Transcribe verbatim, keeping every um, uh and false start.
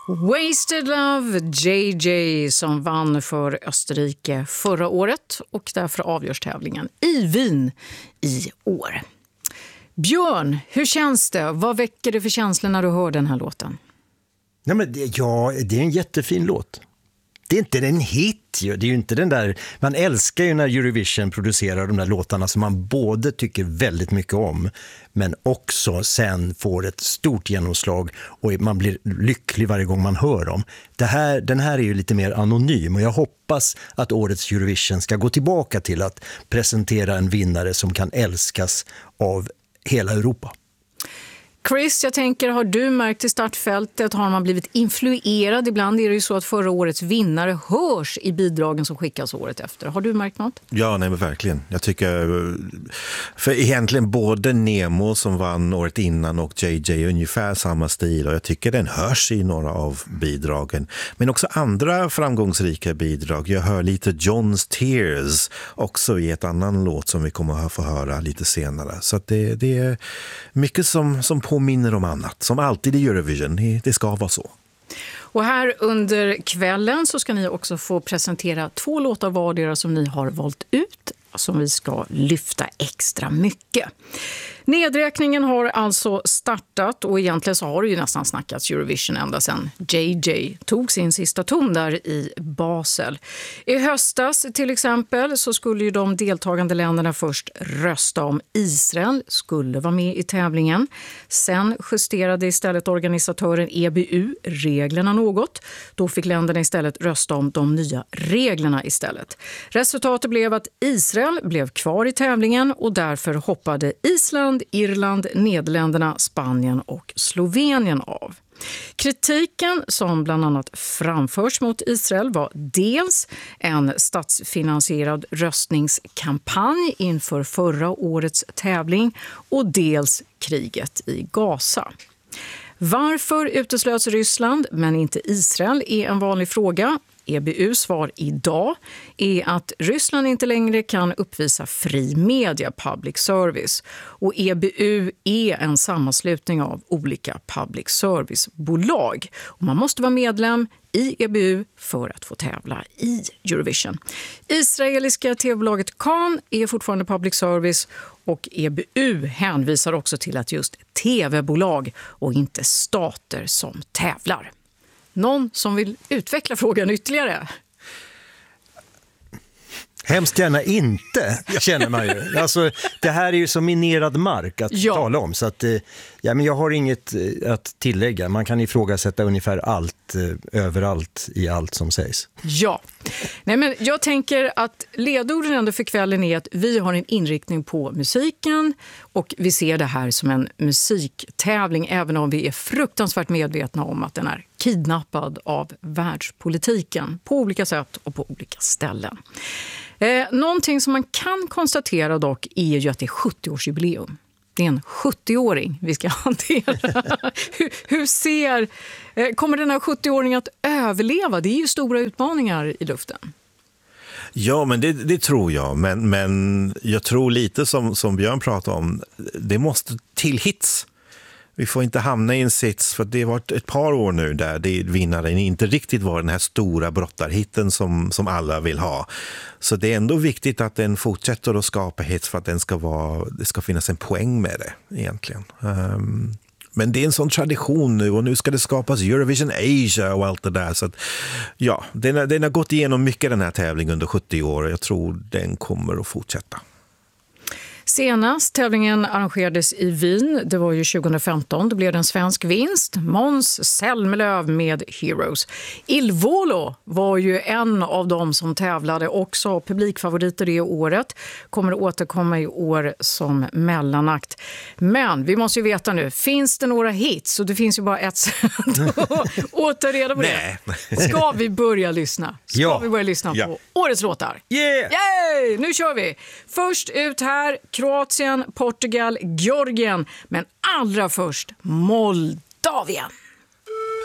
Wasted Love, J J, som vann för Österrike förra året och därför avgörs tävlingen i Wien i år. Björn, hur känns det? Vad väcker det för känslor när du hör den här låten? Nej, men det, ja, det är en jättefin låt. Det är inte en hit ju. Det är ju inte den där, man älskar ju när Eurovision producerar de där låtarna som man både tycker väldigt mycket om men också sen får ett stort genomslag och man blir lycklig varje gång man hör dem. Det här, den här är ju lite mer anonym och jag hoppas att årets Eurovision ska gå tillbaka till att presentera en vinnare som kan älskas av hela Europa. Chris, jag tänker, har du märkt i startfältet, har man blivit influerad? Ibland är det ju så att förra årets vinnare hörs i bidragen som skickas året efter. Har du märkt något? Ja, nej men verkligen. Jag tycker, för egentligen både Nemo som vann året innan och J J är ungefär samma stil och jag tycker den hörs i några av bidragen. Men också andra framgångsrika bidrag. Jag hör lite John's Tears också i ett annan låt som vi kommer att få höra lite senare. Så att det, det är mycket som, som på minner om annat, som alltid i Eurovision. Det ska vara så. Och här under kvällen så ska ni också få presentera två låtar vardera som ni har valt ut, som vi ska lyfta extra mycket. Nedräkningen har alltså startat och egentligen så har det ju nästan snackats Eurovision ända sedan J J tog sin sista ton där i Basel. I höstas till exempel så skulle ju de deltagande länderna först rösta om Israel skulle vara med i tävlingen. Sen justerade istället organisatören E B U reglerna något. Då fick länderna istället rösta om de nya reglerna istället. Resultatet blev att Israel blev kvar i tävlingen och därför hoppade Island, Irland, Nederländerna, Spanien och Slovenien av. Kritiken som bland annat framförs mot Israel var dels en statsfinansierad röstningskampanj inför förra årets tävling och dels kriget i Gaza. Varför uteslöts Ryssland men inte Israel är en vanlig fråga. E B U:s svar idag är att Ryssland inte längre kan uppvisa fri media, public service. Och E B U är en sammanslutning av olika public service-bolag. Och man måste vara medlem i E B U för att få tävla i Eurovision. Israeliska tv-bolaget Kan är fortfarande public service och E B U hänvisar också till att just tv-bolag och inte stater som tävlar. Någon som vill utveckla frågan ytterligare? Hemskt gärna inte, känner man ju. Alltså, det här är ju så minerad mark att ja. tala om. Så att, ja, men jag har inget att tillägga. Man kan ifrågasätta ungefär allt, överallt i allt som sägs. Ja, nej, men jag tänker att ledorden ändå för kvällen är att vi har en inriktning på musiken och vi ser det här som en musiktävling även om vi är fruktansvärt medvetna om att den är kidnappad av världspolitiken på olika sätt och på olika ställen. Eh, någonting som man kan konstatera dock är ju att det är sjuttio-årsjubileum. Det är en sjuttio-åring vi ska hantera. hur, hur ser, eh, kommer den här sjuttio-åringen att överleva? Det är ju stora utmaningar i luften. Ja, men det, det tror jag. Men, men jag tror lite som, som Björn pratade om, det måste till hits. Vi får inte hamna i en sits, för det har varit ett par år nu där det vinnaren inte riktigt var den här stora brottarhitten som, som alla vill ha. Så det är ändå viktigt att den fortsätter att skapa hits för att den ska vara, det ska finnas en poäng med det egentligen. Um, men det är en sån tradition nu och nu ska det skapas Eurovision Asia och allt det där. Så att, ja, den, den har gått igenom mycket den här tävlingen under sjuttio år och jag tror den kommer att fortsätta. Senast tävlingen arrangerades i Wien, det var ju tjugohundrafemton, då blev det en svensk vinst. Måns Zelmerlöw med Heroes. Il Volo var ju en av dem som tävlade, också publikfavoriter det året. Kommer att återkomma i år som mellanakt. Men vi måste ju veta nu, finns det några hits? Och det finns ju bara ett sätt att återreda på det. Ska vi börja lyssna? Ska ja. vi börja lyssna ja. på årets låtar? Yeah! Yay! Nu kör vi! Först ut här, Kroatien, Portugal, Georgien, men allra först Moldavien.